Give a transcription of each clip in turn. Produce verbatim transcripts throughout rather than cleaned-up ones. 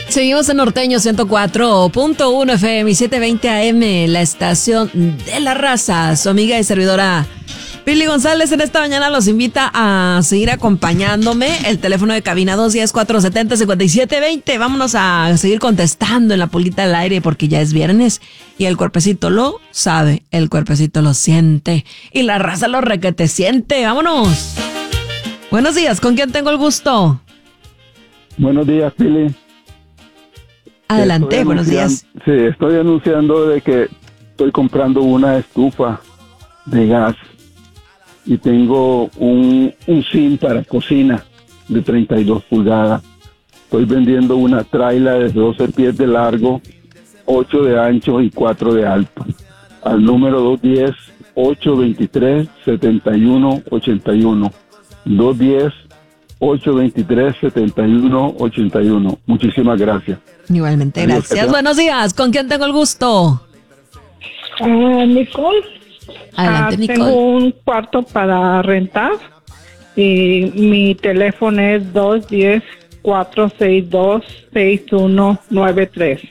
Seguimos en Norteño ciento cuatro punto uno F M y setecientos veinte A M, la estación de la raza. Su amiga y servidora Pili González en esta mañana los invita a seguir acompañándome. El teléfono de cabina dos uno cero, cuatro siete cero, cinco siete dos cero. Vámonos a seguir contestando en la pulita al aire porque ya es viernes y el cuerpecito lo sabe, el cuerpecito lo siente y la raza lo requete siente. Vámonos. Buenos días, ¿con quién tengo el gusto? Buenos días, Pili. Adelante, Estoy buenos días. Sí, estoy anunciando de que estoy comprando una estufa de gas y tengo un, un zinc para cocina de treinta y dos pulgadas. Estoy vendiendo una traila de doce pies de largo, ocho de ancho y cuatro de alto. Al número dos uno cero, ocho dos tres, siete uno ocho uno. dos uno cero, ocho dos tres, siete uno ocho uno. Muchísimas gracias. Igualmente, gracias. Adiós, buenos días. ¿Con quién tengo el gusto? Uh, Nicole. Adelante, uh, Nicole. Tengo un cuarto para rentar y mi teléfono es dos uno cero, cuatro seis dos, seis uno nueve tres.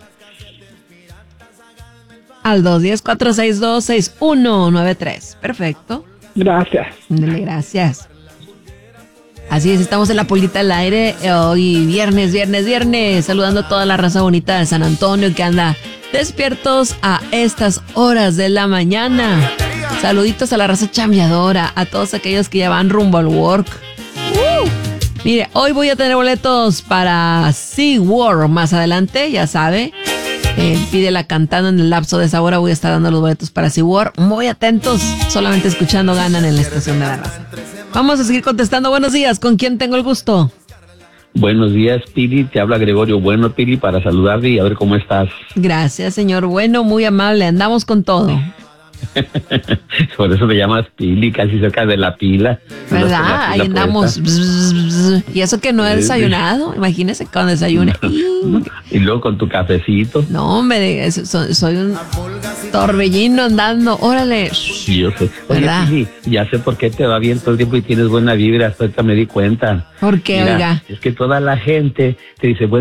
Al dos uno cero, cuatro seis dos, seis uno nueve tres. Perfecto. Gracias. Dale, gracias. Así es, estamos en la pulita al aire hoy viernes, viernes, viernes, saludando a toda la raza bonita de San Antonio que anda despiertos a estas horas de la mañana. Saluditos a la raza chambeadora, a todos aquellos que ya van rumbo al work. Uh, mire, hoy voy a tener boletos para SeaWorld más adelante, ya sabe. Eh, pídela cantando en el lapso de esa hora, voy a estar dando los boletos para SeaWorld. Muy atentos, solamente escuchando ganan en la estación de la raza. Vamos a seguir contestando. Buenos días, ¿con quién tengo el gusto? Buenos días, Pili, te habla Gregorio Bueno, Pili, para saludarte y a ver cómo estás. Gracias, señor Bueno, muy amable, andamos con todo. Por eso te llamas Pili, casi cerca de la pila. ¿Verdad? Ahí andamos. Bzz, bzz, bzz. Y eso que no he desayunado, imagínese cuando desayune. Y luego con tu cafecito. No, hombre, soy, soy un torbellino andando. Órale. Sí, yo sé. Oye, ¿verdad? Pili, ya sé por qué te va bien todo el tiempo y tienes buena vibra, hasta ahorita me di cuenta. ¿Por qué, Mira, oiga? es que toda la gente te dice, bueno,